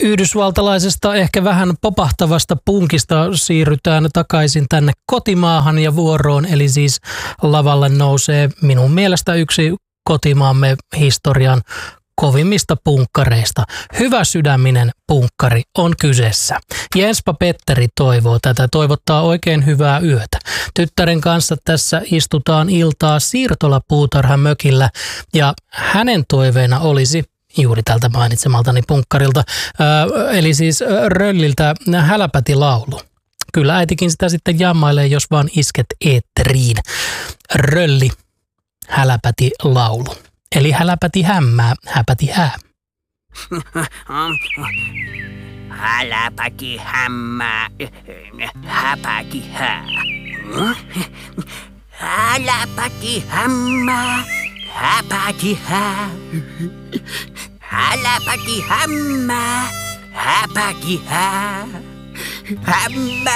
Yhdysvaltalaisesta ehkä vähän popahtavasta punkista siirrytään takaisin tänne kotimaahan ja vuoroon, eli siis lavalle nousee minun mielestä yksi kotimaamme historian kovimmista punkkareista. Hyvä sydäminen punkkari on kyseessä. Jenspa Petteri toivoo tätä, toivottaa oikein hyvää yötä. Tyttären kanssa tässä istutaan iltaa Siirtola-puutarhan mökillä ja hänen toiveena olisi juuri tältä mainitsemaltani punkkarilta, eli siis Rölliltä Häläpäti-laulu. Kyllä äitikin sitä sitten jammailee, jos vaan isket eetteriin. Rölli, Häläpäti-laulu. Eli häläpäti hämmää, häpäti hää. Häläpäti hämmää, häpäti hää. Häläpäti hämmää, häpäti hää. Häläpäti hämmää, häpäti hää. Hämmää.